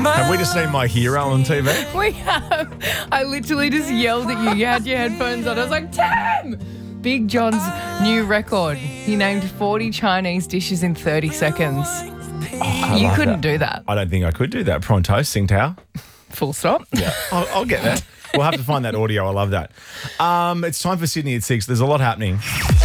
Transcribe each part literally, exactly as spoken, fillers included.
Have we just seen My Hero on T V? We have. I literally just yelled at you. You had your headphones on. I was like, Tim! Big John's new record. He named forty Chinese dishes in thirty seconds. Oh, you like couldn't that. do that. I don't think I could do that. Prawn toast, Tsingtao. Full stop. Yeah, I'll, I'll get that. We'll have to find that audio. I love that. Um, it's time for Sydney at six. There's a lot happening.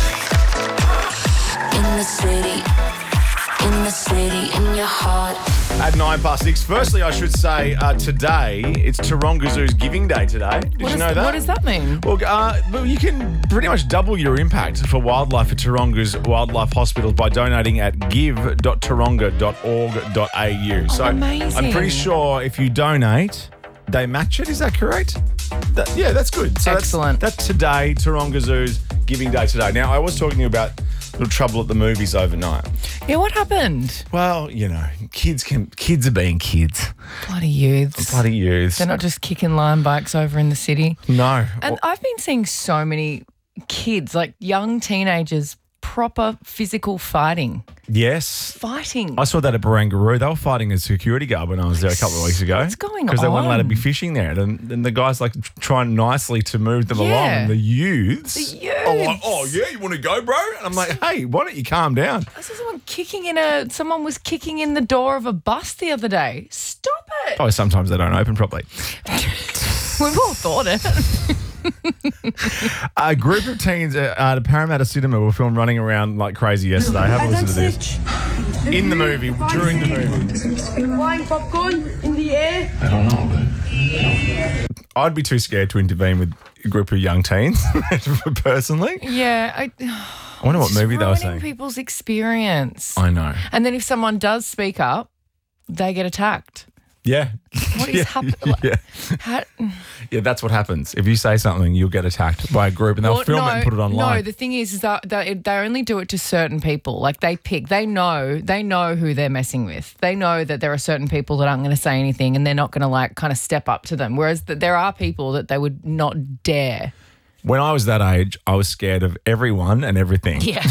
In the city, in the city, in your heart. At nine past six. Firstly, I should say uh, today it's Taronga Zoo's Giving Day today. Did What you is- know that? What does that mean? Well, uh, well, you can pretty much double your impact for wildlife at Taronga's Wildlife Hospitals by donating at give dot taronga dot org dot a u. So amazing. I'm pretty sure if you donate, they match it. Is that correct? That, yeah, that's good. So Excellent. That's, that's today, Taronga Zoo's Giving Day today. Now, I was talking to you about little trouble at the movies overnight. Yeah, what happened? Well, you know, kids can kids are being kids. Bloody youths. Bloody youths. They're not just kicking line bikes over in the city. No. And I've been seeing so many kids, like young teenagers, proper physical fighting. Yes. Fighting. I saw that at Barangaroo. They were fighting a security guard when I was there a couple of weeks ago. What's going Because they weren't allowed to on? be fishing there. And, and the guys like trying nicely to move them Yeah. along. And the youths. The youths. are like, oh, yeah, you want to go, bro? And I'm like, hey, why don't you calm down? I saw someone kicking in a. Someone was kicking in the door of a bus the other day. Stop it! Oh, sometimes they don't open properly. We've all thought it. A group of teens at uh, the Parramatta Cinema were filmed running around like crazy yesterday. Have a listen to this. In the movie, during the movie. Flying popcorn in the air. I'd be too scared to intervene with a group of young teens, personally. Yeah, I. I wonder what Just movie they were ruining saying. people's experience. I know. And then if someone does speak up, they get attacked. Yeah. What is yeah, happening? Yeah. How, Yeah, that's what happens. If you say something, you'll get attacked by a group and they'll Well, film no, it and put it online. No, the thing is, is that they, they only do it to certain people. Like they pick, they know, they know who they're messing with. They know that there are certain people that aren't going to say anything and they're not going to like kind of step up to them. Whereas that there are people that they would not dare. When I was that age, I was scared of everyone and everything. Yeah.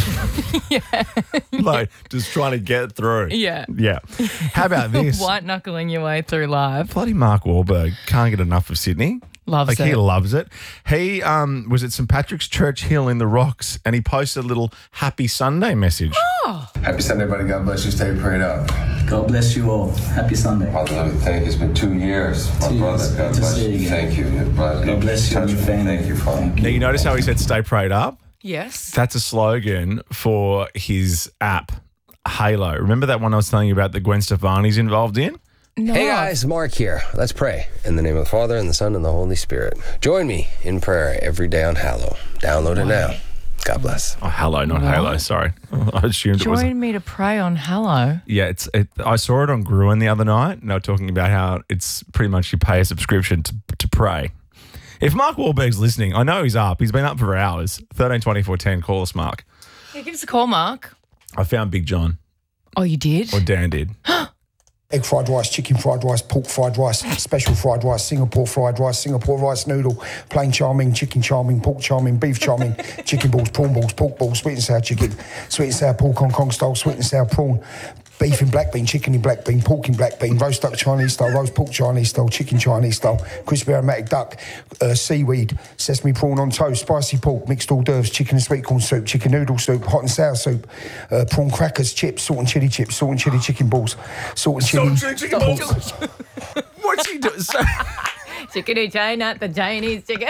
Like just trying to get through. Yeah. Yeah. How about this? White knuckling your way through life. Bloody Mark Wahlberg can't get enough of Sydney. Loves like it. he loves it. He um, was at Saint Patrick's Church Hill in the Rocks and he posted a little Happy Sunday message. Happy Sunday, buddy. God bless you. Stay prayed up. God bless you all. Happy Sunday. Father, let me thank you. It's been two years. My Two brother, years. God Good to bless see you you. again. Thank you. Your brother, God bless you and touch your me. family. Thank you, Father. Now you notice how he said stay prayed up? Yes. That's a slogan for his app, Halo. Remember that one I was telling you about that Gwen Stefani's involved in? No. Hey guys, Mark here. Let's pray. In the name of the Father, and the Son, and the Holy Spirit. Join me in prayer every day on Hallow. Download it now. God bless. Oh, Halo, not Halo. Sorry. I assumed it was. Join me to pray on Hello. Yeah, it's. It, I saw it on Gruen the other night, and they were talking about how it's pretty much you pay a subscription to to pray. If Mark Wahlberg's listening, I know he's up. He's been up for hours. thirteen twenty-four ten. Call us, Mark. Yeah, give us a call, Mark. I found Big John, Oh, you did? or Dan did. Egg fried rice, chicken fried rice, pork fried rice, special fried rice, Singapore fried rice, Singapore rice noodle, plain chow mein, chicken chow mein, pork chow mein, beef chow mein, chicken balls, prawn balls, pork balls, sweet and sour chicken, sweet and sour pork Hong Kong style, sweet and sour prawn, beef in black bean, chicken in black bean, pork in black bean, roast duck Chinese style, roast pork Chinese style, chicken Chinese style, crispy aromatic duck, uh, seaweed, sesame prawn on toast, spicy pork, mixed hors d'oeuvres, chicken and sweet corn soup, chicken noodle soup, hot and sour soup, uh, prawn crackers, chips, salt and chili chips, salt and chili chicken balls, salt and chili... Salt and chicken balls. What's he doing? So- Chicken in China, the Chinese chicken.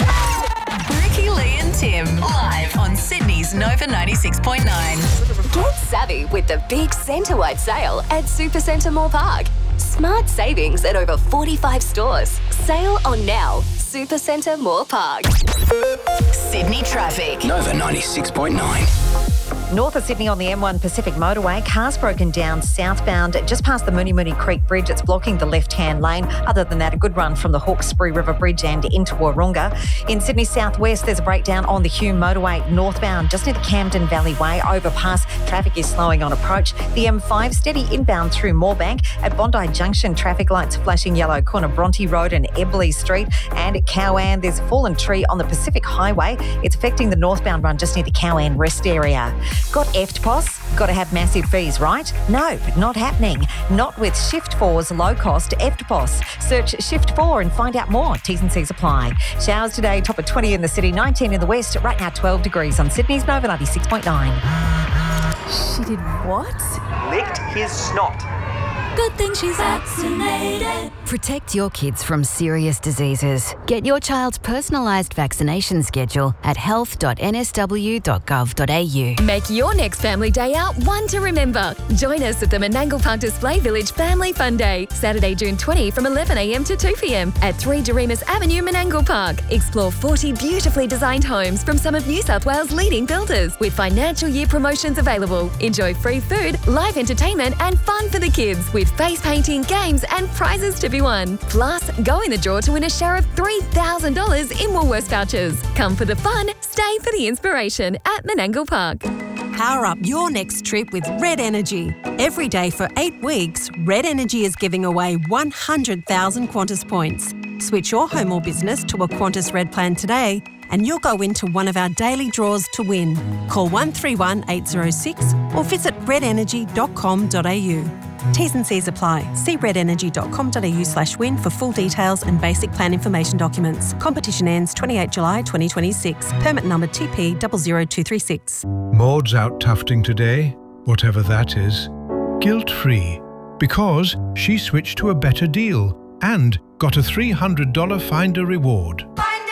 Ricky, Lee and Tim, live on Sydney's Nova ninety-six point nine. Get savvy with the big Centre-wide sale at Supercentre Moore Park. Smart savings at over forty-five stores. Sale on now. Supercentre Moore Park. Sydney traffic. Nova ninety-six point nine. North of Sydney on the M one Pacific Motorway, cars broken down southbound just past the Mooney Mooney Creek Bridge. It's blocking the left-hand lane. Other than that, a good run from the Hawkesbury River Bridge and into Wahroonga. In Sydney southwest, there's a breakdown on the Hume Motorway northbound, just near the Camden Valley Way overpass. Traffic is slowing on approach. The M five steady inbound through Moorebank. At Bondi Junction, traffic lights flashing yellow, corner Bronte Road and Eberley Street. And at Cowan, there's a fallen tree on the Pacific Highway. It's affecting the northbound run just near the Cowan rest area. Got E F T P O S? Got to have massive fees, right? No, not happening. Not with Shift four's low-cost E F T P O S. Search Shift four and find out more. T's and C's apply. Showers today, top of twenty in the city, nineteen in the west. Right now, twelve degrees on Sydney's Nova ninety-six point nine. She did what? Licked his snot. Good thing she's vaccinated. Protect your kids from serious diseases. Get your child's personalised vaccination schedule at health dot n s w dot gov dot a u. Make your next family day out one to remember. Join us at the Menangle Park Display Village Family Fun Day, Saturday, June twentieth from eleven a m to two p m at three Doremus Avenue, Menangle Park. Explore forty beautifully designed homes from some of New South Wales' leading builders with financial year promotions available. Enjoy free food, live entertainment and fun for the kids with face painting, games and prizes to be won. Plus, go in the draw to win a share of three thousand dollars in Woolworths vouchers. Come for the fun, stay for the inspiration at Menangle Park. Power up your next trip with Red Energy. Every day for eight weeks, Red Energy is giving away one hundred thousand Qantas points. Switch your home or business to a Qantas Red plan today and you'll go into one of our daily draws to win. Call one three one eight zero six or visit red energy dot com dot a u. T's and C's apply. See red energy dot com dot a u slash win for full details and basic plan information documents. Competition ends twenty-eighth July twenty twenty-six. Permit number T P zero zero two three six. Maud's out tufting today, whatever that is. Guilt-free, because she switched to a better deal and got a three hundred dollars Finder reward.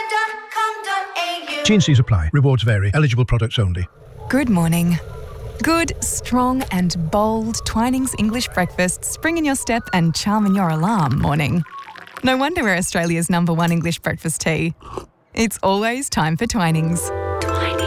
T and C's apply. Rewards vary. Eligible products only. Good morning. Good, strong and bold Twinings English breakfast spring in your step and charm in your alarm morning. No wonder we're Australia's number one English breakfast tea. It's always time for Twinings.